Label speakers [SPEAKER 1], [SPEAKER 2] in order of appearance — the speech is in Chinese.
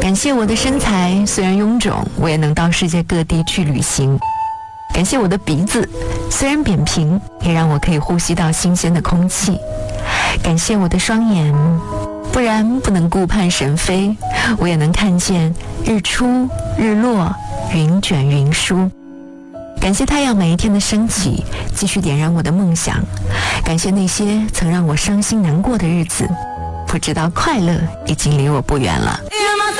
[SPEAKER 1] 感谢我的身材，虽然臃肿，我也能到世界各地去旅行。感谢我的鼻子，虽然扁平，也让我可以呼吸到新鲜的空气。感谢我的双眼，不然不能顾盼神飞，我也能看见日出日落，云卷云舒。感谢太阳每一天的升起，继续点燃我的梦想。感谢那些曾让我伤心难过的日子，不知道快乐已经离我不远了。